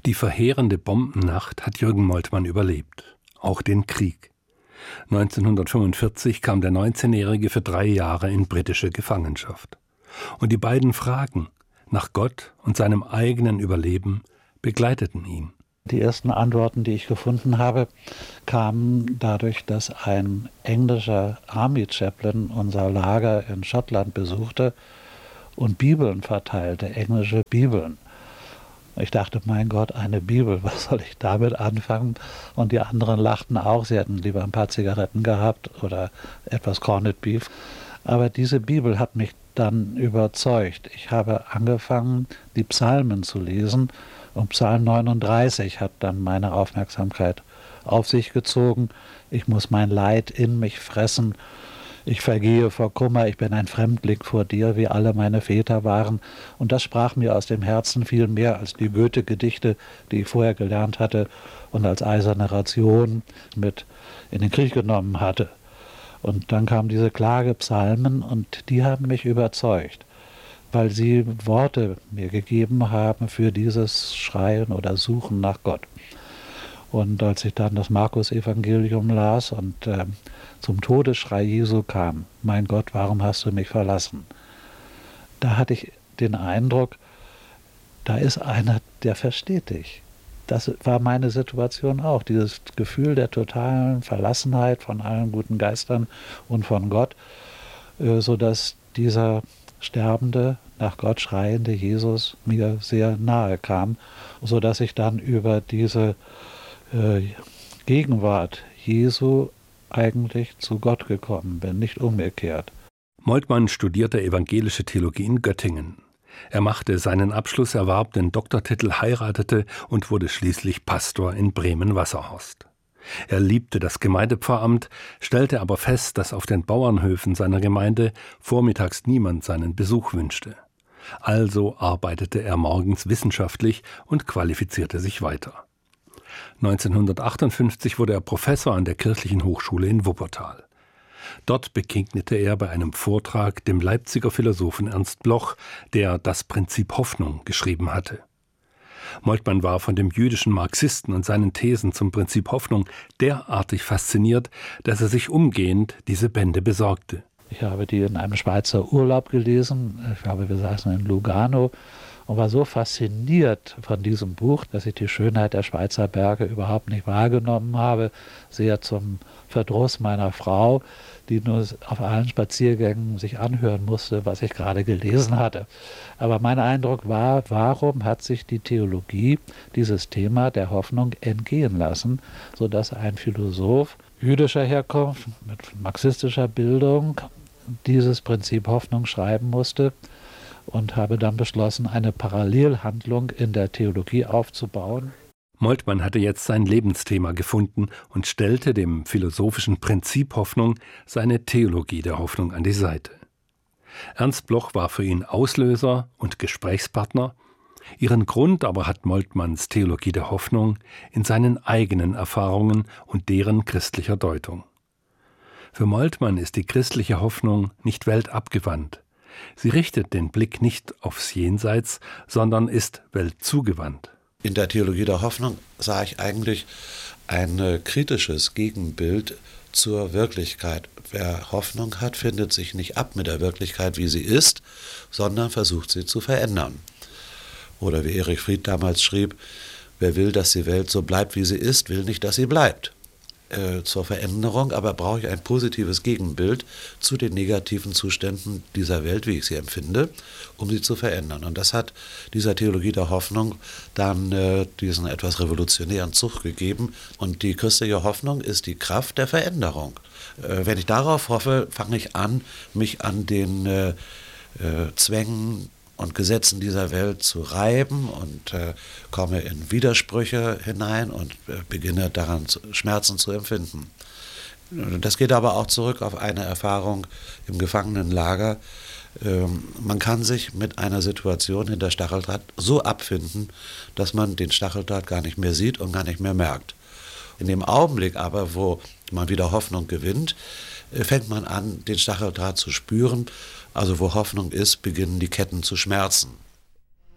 Die verheerende Bombennacht hat Jürgen Moltmann überlebt, auch den Krieg. 1945 kam der 19-Jährige für 3 Jahre in britische Gefangenschaft. Und die beiden Fragen nach Gott und seinem eigenen Überleben begleiteten ihn. Die ersten Antworten, die ich gefunden habe, kamen dadurch, dass ein englischer Army Chaplain unser Lager in Schottland besuchte und Bibeln verteilte, englische Bibeln. Ich dachte, mein Gott, eine Bibel, was soll ich damit anfangen? Und die anderen lachten auch, sie hätten lieber ein paar Zigaretten gehabt oder etwas Corned Beef. Aber diese Bibel hat mich dann überzeugt. Ich habe angefangen, die Psalmen zu lesen und Psalm 39 hat dann meine Aufmerksamkeit auf sich gezogen. Ich muss mein Leid in mich fressen. Ich vergehe vor Kummer, ich bin ein Fremdling vor dir, wie alle meine Väter waren. Und das sprach mir aus dem Herzen viel mehr als die Goethe-Gedichte, die ich vorher gelernt hatte und als eiserne Ration mit in den Krieg genommen hatte. Und dann kamen diese Klagepsalmen und die haben mich überzeugt, weil sie Worte mir gegeben haben für dieses Schreien oder Suchen nach Gott. Und als ich dann das Markus-Evangelium las und zum Todesschrei Jesu kam, mein Gott, warum hast du mich verlassen? Da hatte ich den Eindruck, da ist einer, der versteht dich. Das war meine Situation auch, dieses Gefühl der totalen Verlassenheit von allen guten Geistern und von Gott, sodass dieser sterbende, nach Gott schreiende Jesus mir sehr nahe kam, sodass ich dann über diese Gegenwart Jesu eigentlich zu Gott gekommen bin, nicht umgekehrt. Moltmann studierte evangelische Theologie in Göttingen. Er machte seinen Abschluss, erwarb den Doktortitel, heiratete und wurde schließlich Pastor in Bremen-Wasserhorst. Er liebte das Gemeindepfarramt, stellte aber fest, dass auf den Bauernhöfen seiner Gemeinde vormittags niemand seinen Besuch wünschte. Also arbeitete er morgens wissenschaftlich und qualifizierte sich weiter. 1958 wurde er Professor an der Kirchlichen Hochschule in Wuppertal. Dort begegnete er bei einem Vortrag dem Leipziger Philosophen Ernst Bloch, der Das Prinzip Hoffnung geschrieben hatte. Moltmann war von dem jüdischen Marxisten und seinen Thesen zum Prinzip Hoffnung derartig fasziniert, dass er sich umgehend diese Bände besorgte. Ich habe die in einem Schweizer Urlaub gelesen. Ich glaube, wir saßen in Lugano und war so fasziniert von diesem Buch, dass ich die Schönheit der Schweizer Berge überhaupt nicht wahrgenommen habe. Sehr zum Verdruss meiner Frau, die nur auf allen Spaziergängen sich anhören musste, was ich gerade gelesen hatte. Aber mein Eindruck war, warum hat sich die Theologie dieses Thema der Hoffnung entgehen lassen, sodass ein Philosoph jüdischer Herkunft mit marxistischer Bildung dieses Prinzip Hoffnung schreiben musste, und habe dann beschlossen, eine Parallelhandlung in der Theologie aufzubauen. Moltmann hatte jetzt sein Lebensthema gefunden und stellte dem philosophischen Prinzip Hoffnung seine Theologie der Hoffnung an die Seite. Ernst Bloch war für ihn Auslöser und Gesprächspartner. Ihren Grund aber hat Moltmanns Theologie der Hoffnung in seinen eigenen Erfahrungen und deren christlicher Deutung. Für Moltmann ist die christliche Hoffnung nicht weltabgewandt. Sie richtet den Blick nicht aufs Jenseits, sondern ist weltzugewandt. In der Theologie der Hoffnung sah ich eigentlich ein kritisches Gegenbild zur Wirklichkeit. Wer Hoffnung hat, findet sich nicht ab mit der Wirklichkeit, wie sie ist, sondern versucht sie zu verändern. Oder wie Erich Fried damals schrieb, wer will, dass die Welt so bleibt, wie sie ist, will nicht, dass sie bleibt. Zur Veränderung, aber brauche ich ein positives Gegenbild zu den negativen Zuständen dieser Welt, wie ich sie empfinde, um sie zu verändern. Und das hat dieser Theologie der Hoffnung dann diesen etwas revolutionären Zug gegeben. Und die christliche Hoffnung ist die Kraft der Veränderung. Wenn ich darauf hoffe, fange ich an, mich an den Zwängen und Gesetzen dieser Welt zu reiben und komme in Widersprüche hinein und beginne daran Schmerzen zu empfinden. Das geht aber auch zurück auf eine Erfahrung im Gefangenenlager. Man kann sich mit einer Situation hinter Stacheldraht so abfinden, dass man den Stacheldraht gar nicht mehr sieht und gar nicht mehr merkt. In dem Augenblick aber, wo man wieder Hoffnung gewinnt, fängt man an, den Stacheldraht zu spüren. Also wo Hoffnung ist, beginnen die Ketten zu schmerzen.